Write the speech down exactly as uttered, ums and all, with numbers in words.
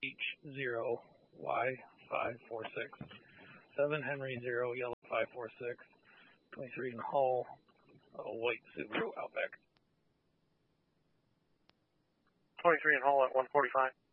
H zero Y five four six. seven Henry zero Yellow five four six. twenty-three in Hull, a white Subaru Outback. twenty-three in Hull at one forty-five.